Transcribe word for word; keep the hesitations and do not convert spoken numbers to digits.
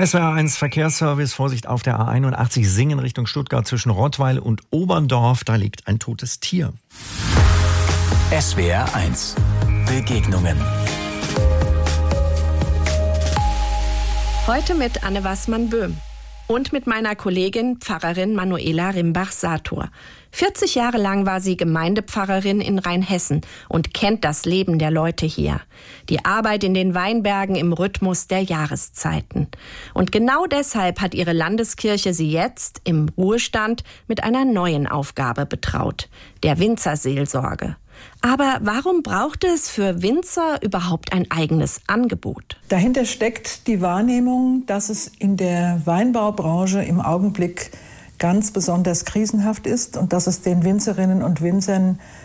S W R eins Verkehrsservice, Vorsicht auf der A einundachtzig, Singen Richtung Stuttgart zwischen Rottweil und Oberndorf, da liegt ein totes Tier. S W R eins Begegnungen. Heute mit Anne Waßmann-Böhm und mit meiner Kollegin Pfarrerin Manuela Rimbach-Sator. vierzig Jahre lang war sie Gemeindepfarrerin in Rheinhessen und kennt das Leben der Leute hier. Die Arbeit in den Weinbergen im Rhythmus der Jahreszeiten. Und genau deshalb hat ihre Landeskirche sie jetzt im Ruhestand mit einer neuen Aufgabe betraut: der Winzerseelsorge. Aber warum braucht es für Winzer überhaupt ein eigenes Angebot? Dahinter steckt die Wahrnehmung, dass es in der Weinbaubranche im Augenblick ganz besonders krisenhaft ist und dass es den Winzerinnen und Winzern